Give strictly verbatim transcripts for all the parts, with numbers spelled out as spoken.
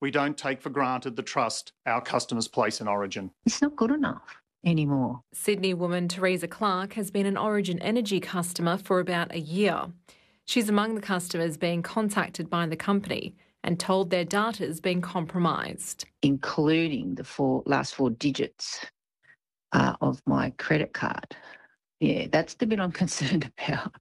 we don't take for granted the trust our customers place in Origin. It's not good enough anymore. Sydney woman Teresa Clark has been an Origin Energy customer for about a year. She's among the customers being contacted by the company and told their data's been compromised. Including the four last four digits uh, of my credit card. Yeah, that's the bit I'm concerned about.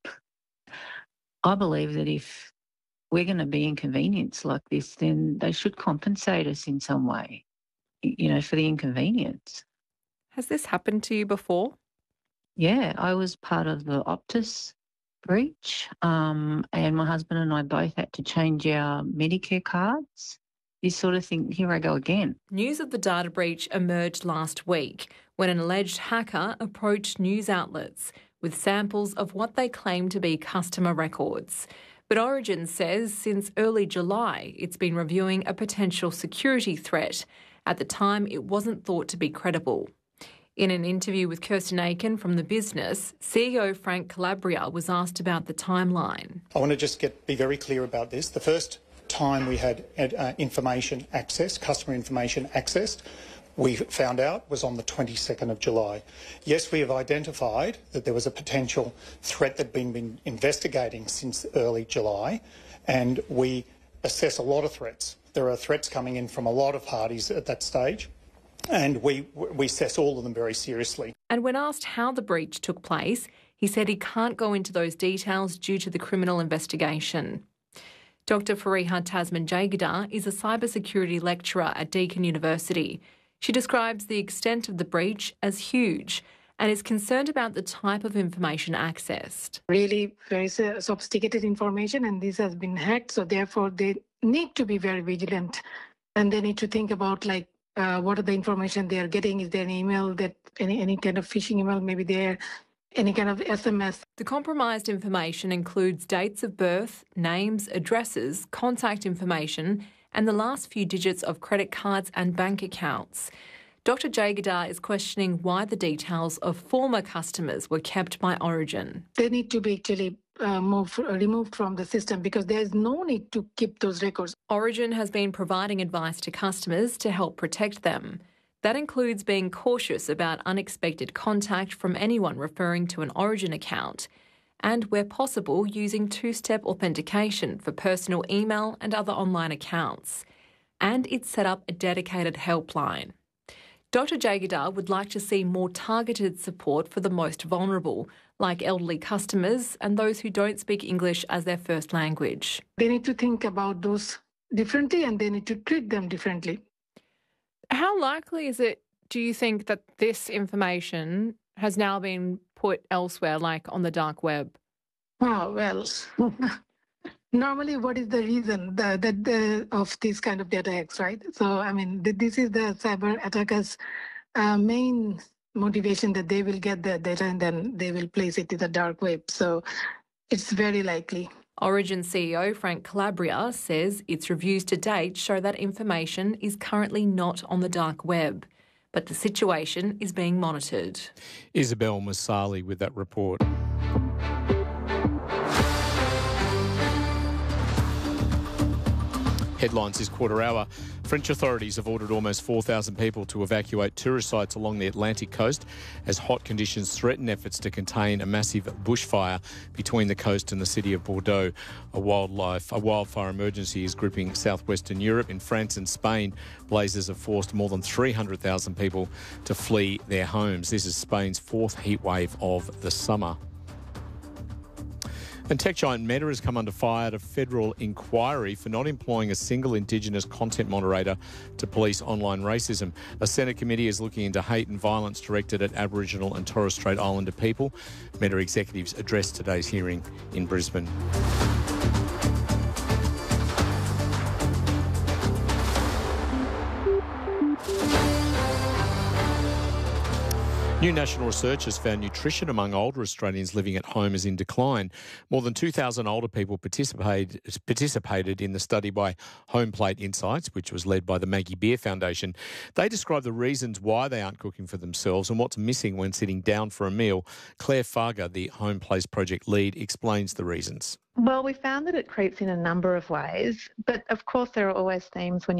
I believe that if we're going to be inconvenienced like this, then they should compensate us in some way, you know, for the inconvenience. Has this happened to you before? Yeah, I was part of the Optus breach, um, and my husband and I both had to change our Medicare cards. This sort of thing, here I go again. News of the data breach emerged last week when an alleged hacker approached news outlets with samples of what they claim to be customer records. But Origin says since early July it's been reviewing a potential security threat. At the time, it wasn't thought to be credible. In an interview with Kirsten Aiken from The Business, C E O Frank Calabria was asked about the timeline. I want to just get be very clear about this. The first time we had uh, information access, customer information accessed, we found out was on the twenty-second of July. Yes, we have identified that there was a potential threat that had been, been investigating since early July, and we assess a lot of threats. There are threats coming in from a lot of parties at that stage, and we, we assess all of them very seriously. And when asked how the breach took place, he said he can't go into those details due to the criminal investigation. Doctor Fariha Tasman Jaigadar is a cybersecurity lecturer at Deakin University. She describes the extent of the breach as huge and is concerned about the type of information accessed. Really very sophisticated information, and this has been hacked, so therefore they need to be very vigilant, and they need to think about like uh, what are the information they are getting. Is there an email that any, any kind of phishing email, maybe there, any kind of S M S. The compromised information includes dates of birth, names, addresses, contact information, and the last few digits of credit cards and bank accounts. Doctor Jaigadar is questioning why the details of former customers were kept by Origin. They need to be actually uh, moved, removed from the system because there is no need to keep those records. Origin has been providing advice to customers to help protect them. That includes being cautious about unexpected contact from anyone referring to an Origin account, and where possible using two-step authentication for personal email and other online accounts. And it's set up a dedicated helpline. Doctor Jaigadar would like to see more targeted support for the most vulnerable, like elderly customers and those who don't speak English as their first language. They need to think about those differently and they need to treat them differently. How likely is it, do you think, that this information has now been put elsewhere, like on the dark web? Oh, well, normally what is the reason the, the, the, of this kind of data hacks, right? So, I mean, this is the cyber attackers' uh, main motivation, that they will get the data and then they will place it in the dark web. So it's very likely. Origin C E O Frank Calabria says its reviews to date show that information is currently not on the dark web, but the situation is being monitored. Isabel Masali with that report. Headlines this quarter hour. French authorities have ordered almost four thousand people to evacuate tourist sites along the Atlantic coast as hot conditions threaten efforts to contain a massive bushfire between the coast and the city of Bordeaux. A wildlife, a wildfire emergency is gripping southwestern Europe. In France and Spain, blazes have forced more than three hundred thousand people to flee their homes. This is Spain's fourth heat wave of the summer. And tech giant Meta has come under fire at a federal inquiry for not employing a single Indigenous content moderator to police online racism. A Senate committee is looking into hate and violence directed at Aboriginal and Torres Strait Islander people. Meta executives addressed today's hearing in Brisbane. New national research has found nutrition among older Australians living at home is in decline. More than two thousand older people participated, participated in the study by Home Plate Insights, which was led by the Maggie Beer Foundation. They describe the reasons why they aren't cooking for themselves and what's missing when sitting down for a meal. Claire Farga, the Home Place project lead, explains the reasons. Well, we found that it creeps in a number of ways, but of course there are always themes when